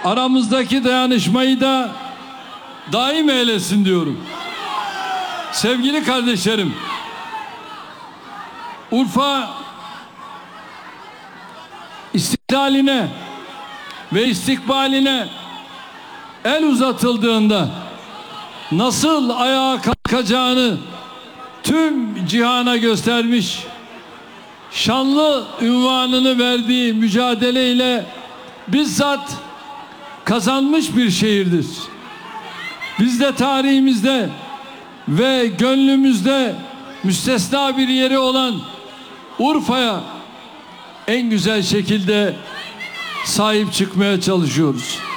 aramızdaki dayanışmayı da daim eylesin diyorum. Sevgili kardeşlerim, Urfa istiklaline ve istikbaline el uzatıldığında nasıl ayağa kalkacağını tüm cihana göstermiş, şanlı unvanını verdiği mücadeleyle bizzat kazanmış bir şehirdir. Biz de tarihimizde ve gönlümüzde müstesna bir yeri olan Urfa'ya en güzel şekilde sahip çıkmaya çalışıyoruz.